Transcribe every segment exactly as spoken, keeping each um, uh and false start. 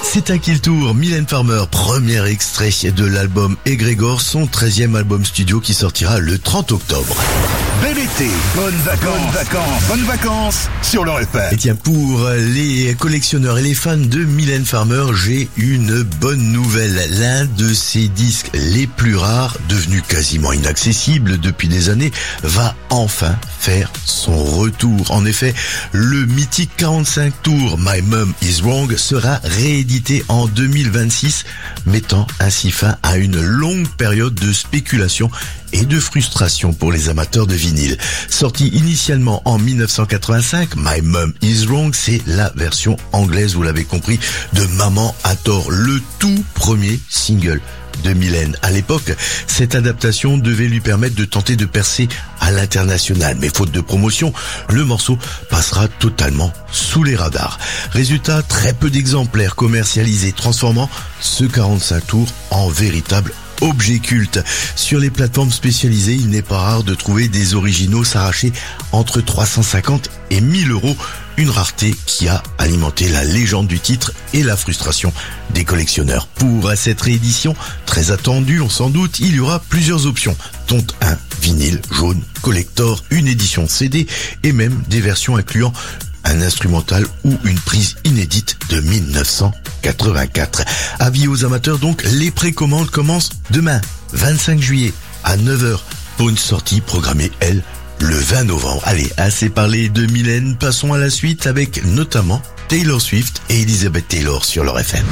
C'est à qui le tour? Mylène Farmer, premier extrait de l'album Egregor, son treizième album studio qui sortira le trente octobre. Bel été, bonnes vacances, bonnes vacances, bonnes vacances sur le F M. Et tiens, pour les collectionneurs et les fans de Mylène Farmer, j'ai une bonne nouvelle. L'un de ses disques les plus rares, devenu quasiment inaccessible depuis des années, va enfin faire son retour. En effet, le mythique quarante-cinq tours My Mum Is Wrong sera réédité en deux mille vingt-six, mettant ainsi fin à une longue période de spéculation et de frustration pour les amateurs de vinyle. Sorti initialement en mille neuf cent quatre-vingt-cinq, My Mum Is Wrong, c'est la version anglaise, vous l'avez compris, de Maman a tort, le tout premier single de Mylène. À l'époque, cette adaptation devait lui permettre de tenter de percer à l'international, mais faute de promotion, le morceau passera totalement sous les radars. Résultat, très peu d'exemplaires commercialisés, transformant ce quarante-cinq tours en véritable objet culte. Sur les plateformes spécialisées, il n'est pas rare de trouver des originaux s'arracher entre trois cent cinquante et mille euros. Une rareté qui a alimenté la légende du titre et la frustration des collectionneurs. Pour cette réédition, très attendue, on s'en doute, il y aura plusieurs options, dont un vinyle jaune collector, une édition C D et même des versions incluant un instrumental ou une prise inédite de mille neuf cent quatre-vingt-quatre. Avis aux amateurs donc, les précommandes commencent demain, vingt-cinq juillet, à neuf heures, pour une sortie programmée, elle, le vingt novembre. Allez, assez parlé de Mylène, passons à la suite avec notamment Taylor Swift et Elizabeth Taylor sur leur F M.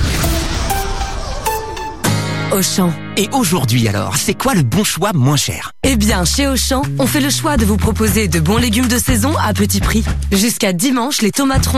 Auchan. Et aujourd'hui alors, c'est quoi le bon choix moins cher? Eh bien, chez Auchan, on fait le choix de vous proposer de bons légumes de saison à petit prix. Jusqu'à dimanche, les tomates rondes